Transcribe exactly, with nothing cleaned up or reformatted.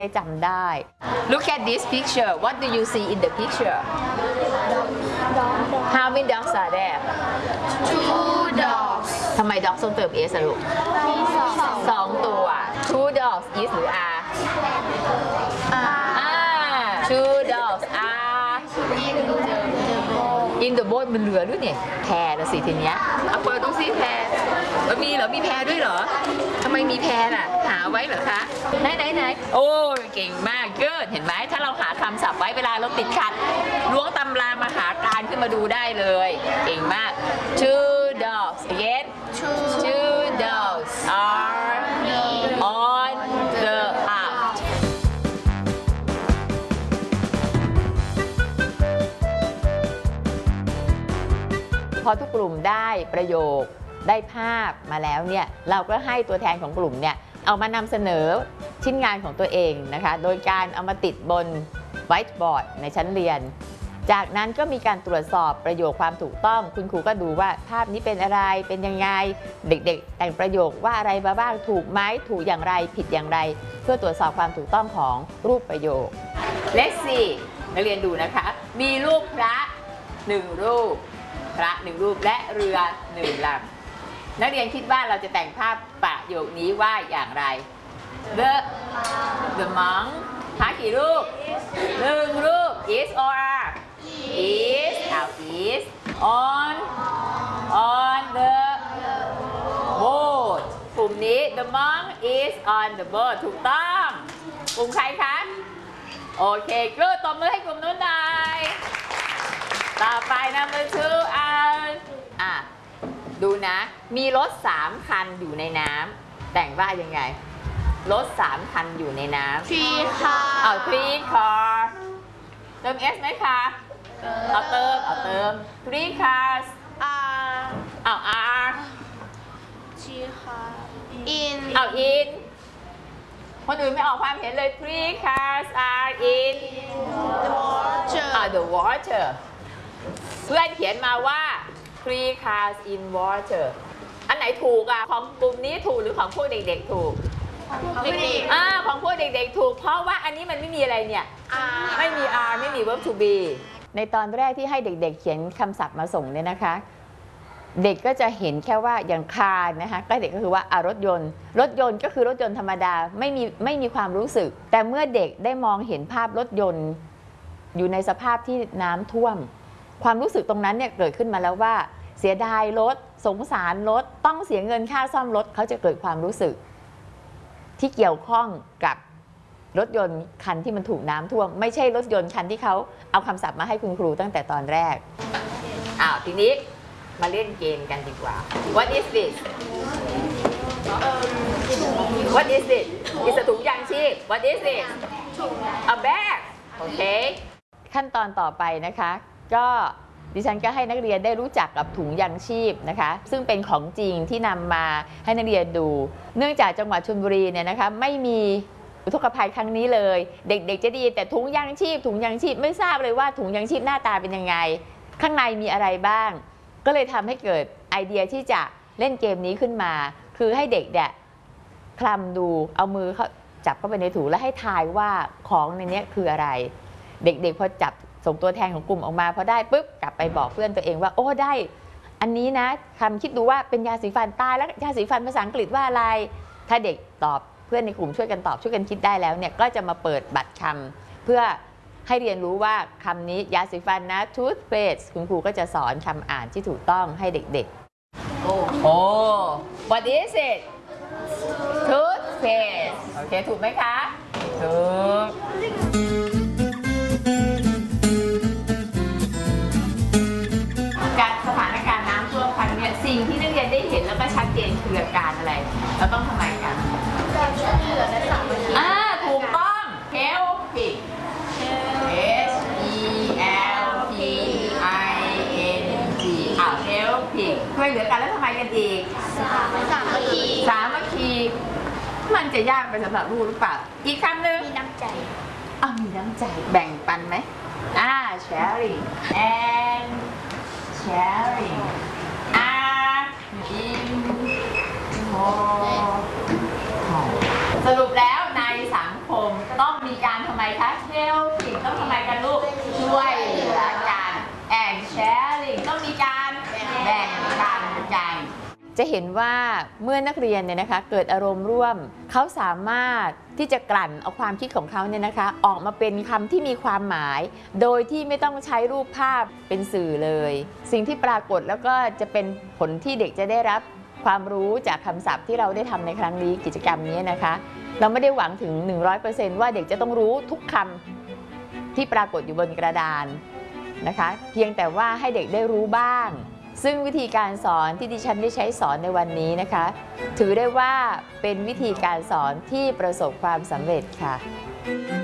จำได้ Look at this picture what do you see in the picture How many dogs are there two dogs ทำไม dogs ต้องเติม s ลูกมีสองสองตัว two dogs is หรือ are อ่าอ่า two dogs are in the boat มันเรือด้วยเนี่ยแพละสิทีเนี้ยเอาเปิดดูสิแพมันมีเหรอมีแพด้วยเหรอทำไมมีแพล่ะหาไว้เหรอคะไหนไหนไหนโอ้เก่งมากเกิดเห็นไหมถ้าเราหาคำศัพท์ไว้เวลาเราติดขัดล้วงตำรามาหาการขึ้นมาดูได้เลยเก่งมาก two dogs again two dogs are on the raftพอทุกกลุ่มได้ประโยคได้ภาพมาแล้วเนี่ยเราก็ให้ตัวแทนของกลุ่มเนี่ยเอามานำเสนอชิ้นงานของตัวเองนะคะโดยการเอามาติดบนไวท์บอร์ดในชั้นเรียนจากนั้นก็มีการตรวจสอบประโยคความถูกต้องคุณครูก็ดูว่าภาพนี้เป็นอะไรเป็นยังไงเด็กๆแต่งประโยคว่าอะไรมาบ้างถูกไหมถูกอย่างไรผิดอย่างไรเพื่อตรวจสอบความถูกต้องของรูปประโยค Let's see นักเรียนดูนะคะมีรูปพระหนึ่งรูปพระหนึ่งรูปและเรือหนึ่งลำนักเรียนคิดว่าเราจะแต่งภาพประโยคนี้ว่าอย่างไร The The monk พระกี่รูปหนึ่งรูป is or are is เอา is on on the boat กลุ่มนี้ the monk is on the boat ถูกต้องกลุ่มใครคะโอเคกรุ๊ปตบมือให้กลุ่มนู้นหน่อยต่อไป number two อ่านอ่ะดูนะมีรถสามคันอยู่ในน้ำแต่งว่ายังไงรถสามคันอยู่ในน้ำ three car เอา three car เติม s ไหมคะเอาเติมเอาเติม three cars are เอา are three car in เอา in คนอื่นไม่ออกความเห็นเลย three cars are in the water เอา the water เพื่อนเขียนมาว่า three cars in water อันไหนถูกอ่ะของกลุ่มนี้ถูกหรือของพวกเด็กๆถูกเด็กอ่าของพวกเด็กๆถูกเพราะว่าอันนี้มันไม่มีอะไรเนี่ย are ไม่มี are ไม่มี verb to be ในตอนแรกที่ให้เด็กๆเขียนคำศัพท์มาส่งเนี่ยนะคะเด็กก็จะเห็นแค่ว่าอย่างคาร์นะคะก็เด็กก็คือว่าอ่ารถยนต์รถยนต์ก็คือรถยนต์ธรรมดาไม่มีไม่มีความรู้สึกแต่เมื่อเด็กได้มองเห็นภาพรถยนต์อยู่ในสภาพที่น้ำท่วมความรู้สึกตรงนั้นเนี่ยเกิดขึ้นมาแล้วว่าเสียดายรถสงสารรถต้องเสียเงินค่าซ่อมรถเขาจะเกิดความรู้สึกที่เกี่ยวข้องกับรถยนต์คันที่มันถูกน้ำท่วมไม่ใช่รถยนต์คันที่เขาเอาคำศัพท์มาให้คุณครูตั้งแต่ตอนแรกอ้าวทีนี้มาเล่นเกมกันดีกว่า What is this What is it It's a ถุงยางชีพ What is it A bag โอเคขั้นตอนต่อไปนะคะก็ดิฉันก็ให้นักเรียนได้รู้จักกับถุงยางชีพนะคะซึ่งเป็นของจริงที่นำมาให้นักเรียนดูเนื่องจากจังหวัดชลบุรีเนี่ยนะคะไม่มีอุทกภัยครั้งนี้เลยเด็กๆจะดีแต่ถุงยางชีพถุงยางชีพไม่ทราบเลยว่าถุงยางชีพหน้าตาเป็นยังไงข้างในมีอะไรบ้างก็เลยทำให้เกิดไอเดียที่จะเล่นเกมนี้ขึ้นมาคือให้เด็กเนี่ยคลำดูเอามือเขาจับเข้าไปในถุงแล้วให้ทายว่าของในนี้คืออะไรเด็กๆพอจับส่งตัวแทนของกลุ่มออกมาพอได้ปุ๊บกลับไปบอกเพื่อนตัวเองว่าโอ้ได้อันนี้นะคำคิดดูว่าเป็นยาสีฟันตายแล้วยาสีฟันภาษาอังกฤษว่าอะไรถ้าเด็กตอบเพื่อนในกลุ่มช่วยกันตอบช่วยกันคิดได้แล้วเนี่ยก็จะมาเปิดบัตรคำเพื่อให้เรียนรู้ว่าคำนี้ยาสีฟันนะ toothpaste คุณครูก็จะสอนคำอ่านที่ถูกต้องให้เด็กๆโอ้โอ้ what is it toothpaste โอเคถูกไหมคะถูกการสถานการณ์น้ำท่วมครั้งนี้สิ่งที่นักเรียนได้เห็นแล้วก็ชัดเจนคืออาการอะไรเราต้องทำไมกันการช่วยเหลือและสามัคคีอ่าถูกต้อง helping H E L P I N G อ่า helping ช่วยเหลือกันแล้วทำไมกันอีกสามัคคีสามัคคีมันจะยากไปสำหรับลูกหรือเปล่าอีกคำหนึ่งมีน้ำใจอ่ามีน้ำใจแบ่งปันไหมอ่า sharing and sharing are in more สรุปแล้วในสังคมต้องมีการทำไมคะ helping ต้องทำไมกันลูกช่วยเหลือกัน and sharing ต้องมีการแบ่งปันกันจะเห็นว่าเมื่อนักเรียนเนี่ยนะคะเกิดอารมณ์ร่วมเขาสามารถที่จะกลั่นเอาความคิดของเขาเนี่ยนะคะออกมาเป็นคำที่มีความหมายโดยที่ไม่ต้องใช้รูปภาพเป็นสื่อเลย สิ่งที่ปรากฏแล้วก็จะเป็นผลที่เด็กจะได้รับความรู้จากคำศัพท์ที่เราได้ทำในครั้งนี้กิจกรรมนี้นะคะเราไม่ได้หวังถึง หนึ่งร้อยเปอร์เซนต์ ว่าเด็กจะต้องรู้ทุกคำที่ปรากฏอยู่บนกระดานนะคะเพียงแต่ว่าให้เด็กได้รู้บ้างซึ่งวิธีการสอนที่ดิฉันได้ใช้สอนในวันนี้นะคะถือได้ว่าเป็นวิธีการสอนที่ประสบความสำเร็จค่ะ